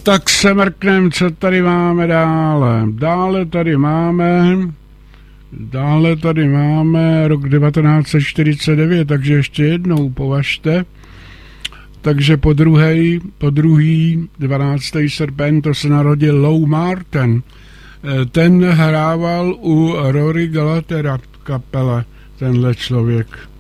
tak se mrknem, co tady máme dále. Dále tady máme rok 1949, takže ještě jednou považte. Takže po druhý 12. srpen to se narodil Lou Martin. Ten hrával u Rory Gallaghera kapele, tenhle člověk.